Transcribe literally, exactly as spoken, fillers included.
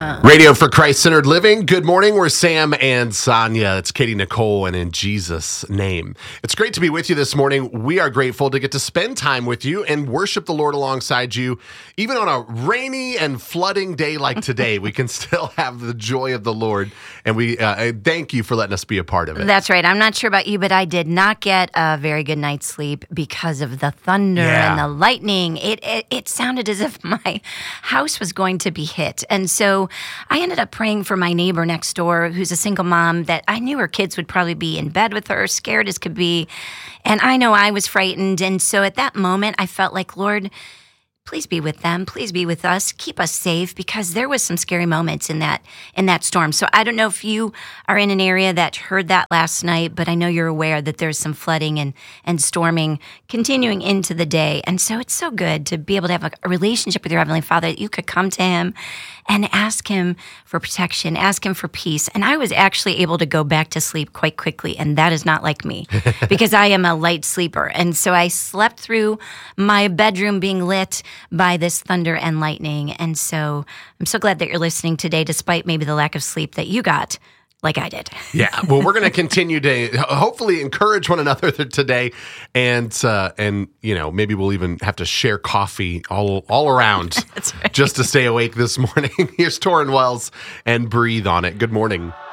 Radio for Christ-Centered Living. Good morning. We're Sam and Sonia. It's Katie Nicole, and in Jesus' name. It's great to be with you this morning. We are grateful to get to spend time with you and worship the Lord alongside you. Even on a rainy and flooding day like today, we can still have the joy of the Lord, and we uh, thank you for letting us be a part of it. That's right. I'm not sure about you, but I did not get a very good night's sleep because of the thunder Yeah. and the lightning. It, it it sounded as if my house was going to be hit. And so I ended up praying for my neighbor next door, who's a single mom, that I knew her kids would probably be in bed with her, scared as could be. And I know I was frightened. And so at that moment, I felt like, Lord, please be with them. Please be with us. Keep us safe, because there was some scary moments in that in that storm. So I don't know if you are in an area that heard that last night, but I know you're aware that there's some flooding and, and storming continuing into the day. And so it's so good to be able to have a, a relationship with your Heavenly Father, that you could come to Him and ask Him for protection, ask Him for peace. And I was actually able to go back to sleep quite quickly, and that is not like me, because I am a light sleeper. And so I slept through my bedroom being lit by this thunder and lightning. And so I'm so glad that you're listening today, despite maybe the lack of sleep that you got, like I did. Yeah, well, we're going to continue to hopefully encourage one another today, and uh, and you know, maybe we'll even have to share coffee all all around That's right. just to stay awake this morning. Here's Torrin Wells and Breathe on It. Good morning.